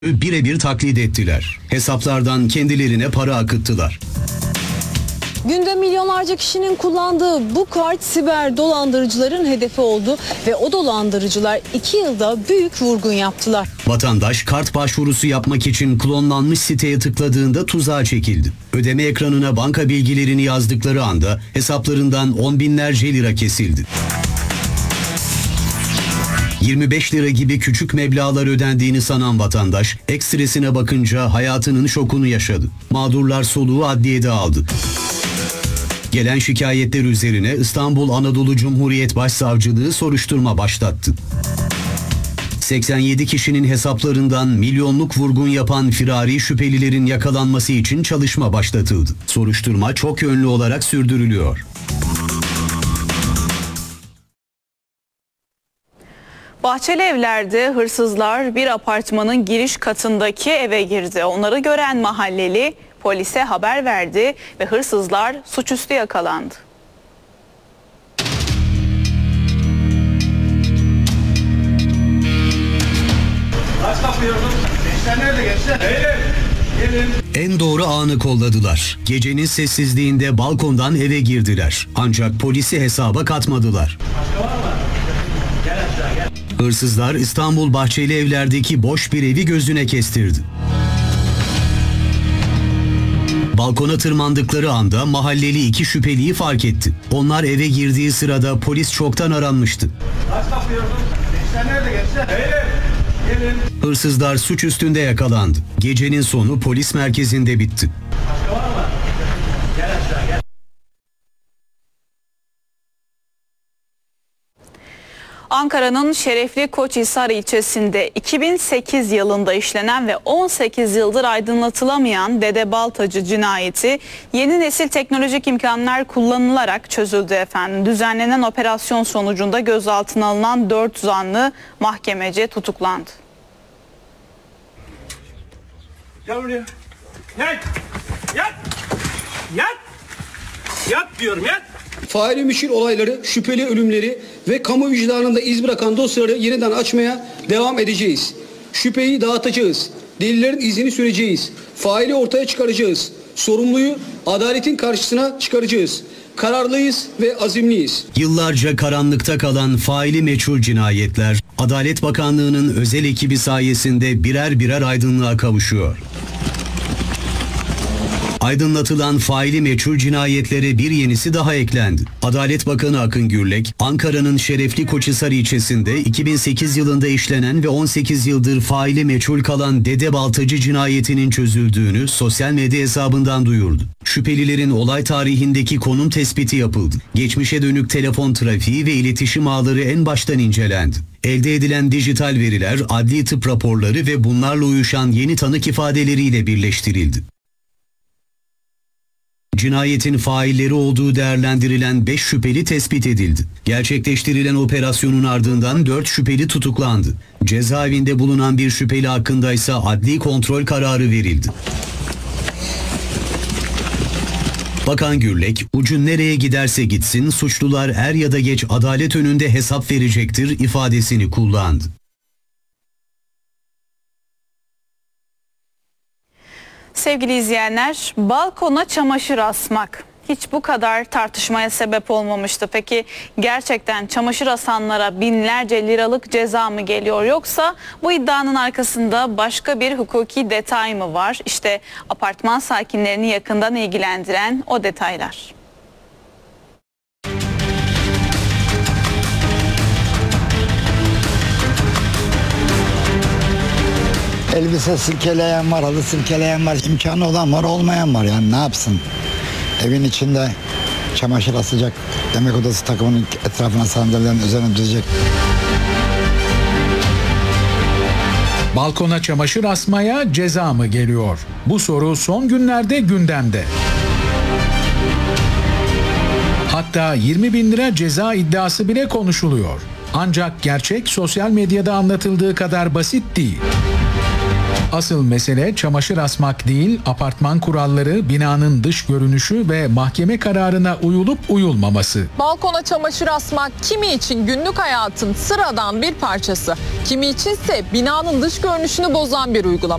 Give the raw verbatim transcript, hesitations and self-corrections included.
birebir taklit ettiler. Hesaplardan kendilerine para akıttılar. Günde milyonlarca kişinin kullandığı bu kart siber dolandırıcıların hedefi oldu ve o dolandırıcılar iki yılda büyük vurgun yaptılar. Vatandaş kart başvurusu yapmak için klonlanmış siteye tıkladığında tuzağa çekildi. Ödeme ekranına banka bilgilerini yazdıkları anda hesaplarından on binlerce lira kesildi. yirmi beş lira gibi küçük meblağlar ödendiğini sanan vatandaş ekstresine bakınca hayatının şokunu yaşadı. Mağdurlar soluğu adliyede aldı. Gelen şikayetler üzerine İstanbul Anadolu Cumhuriyet Başsavcılığı soruşturma başlattı. seksen yedi kişinin hesaplarından milyonluk vurgun yapan firari şüphelilerin yakalanması için çalışma başlatıldı. Soruşturma çok yönlü olarak sürdürülüyor. Bahçelievler'de hırsızlar bir apartmanın giriş katındaki eve girdi. Onları gören mahalleli polise haber verdi ve hırsızlar suçüstü yakalandı. Aç kapıyı oğlum. Gençler nerede gençler? Gelin. Gelin. En doğru anı kolladılar. Gecenin sessizliğinde balkondan eve girdiler. Ancak polisi hesaba katmadılar. Başka var mı? Gel aşağı gel. Hırsızlar İstanbul Bahçelievler'deki boş bir evi gözüne kestirdi. Balkona tırmandıkları anda mahalleli iki şüpheliyi fark etti. Onlar eve girdiği sırada polis çoktan aranmıştı. Aç kapıyı oğlum. Gençler nerede gençler? Gelin. Gelin. Hırsızlar suç üstünde yakalandı. Gecenin sonu polis merkezinde bitti. Başka var mı? Gel aşağı gel. Ankara'nın Şerefli Koçhisar ilçesinde iki bin sekiz yılında işlenen ve on sekiz yıldır aydınlatılamayan Dede Baltacı cinayeti yeni nesil teknolojik imkanlar kullanılarak çözüldü efendim. Düzenlenen operasyon sonucunda gözaltına alınan dört zanlı mahkemece tutuklandı. Gel buraya. Yat. Yat. Yat. Yat diyorum yat. Faili müşir olayları, şüpheli ölümleri ve kamu vicdanında iz bırakan dosyaları yeniden açmaya devam edeceğiz. Şüpheyi dağıtacağız. Delillerin izini süreceğiz. Faili ortaya çıkaracağız. Sorumluyu adaletin karşısına çıkaracağız. Kararlıyız ve azimliyiz. Yıllarca karanlıkta kalan faili meçhul cinayetler, Adalet Bakanlığı'nın özel ekibi sayesinde birer birer aydınlığa kavuşuyor. Aydınlatılan faili meçhul cinayetlere bir yenisi daha eklendi. Adalet Bakanı Akın Gürlek, Ankara'nın Şerefli Koçhisar ilçesinde iki bin sekiz yılında işlenen ve on sekiz yıldır faili meçhul kalan Dede Baltacı cinayetinin çözüldüğünü sosyal medya hesabından duyurdu. Şüphelilerin olay tarihindeki konum tespiti yapıldı. Geçmişe dönük telefon trafiği ve iletişim ağları en baştan incelendi. Elde edilen dijital veriler, adli tıp raporları ve bunlarla uyuşan yeni tanık ifadeleriyle birleştirildi. Cinayetin failleri olduğu değerlendirilen beş şüpheli tespit edildi. Gerçekleştirilen operasyonun ardından dört şüpheli tutuklandı. Cezaevinde bulunan bir şüpheli hakkında ise adli kontrol kararı verildi. Bakan Gürlek, ucu nereye giderse gitsin suçlular er ya da geç adalet önünde hesap verecektir ifadesini kullandı. Sevgili izleyenler, balkona çamaşır asmak hiç bu kadar tartışmaya sebep olmamıştı. Peki gerçekten çamaşır asanlara binlerce liralık ceza mı geliyor, yoksa bu iddianın arkasında başka bir hukuki detay mı var? İşte apartman sakinlerini yakından ilgilendiren o detaylar. Elbise silkeleyen var, halı silkeleyen var, imkanı olan var, olmayan var. Yani ne yapsın? Evin içinde çamaşır asacak, yemek odası takımının etrafına sandalyelerin üzerine düzecek. Balkona çamaşır asmaya ceza mı geliyor? Bu soru son günlerde gündemde. Hatta yirmi bin lira ceza iddiası bile konuşuluyor. Ancak gerçek sosyal medyada anlatıldığı kadar basit değil. Asıl mesele çamaşır asmak değil, apartman kuralları, binanın dış görünüşü ve mahkeme kararına uyulup uyulmaması. Balkona çamaşır asmak kimi için günlük hayatın sıradan bir parçası, kimi içinse binanın dış görünüşünü bozan bir uygulama.